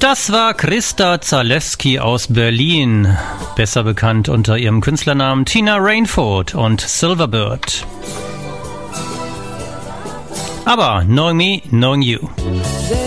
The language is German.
Das war Christa Zalewski aus Berlin, besser bekannt unter ihrem Künstlernamen Tina Rainford und Silverbird. Aber Knowing Me, Knowing You.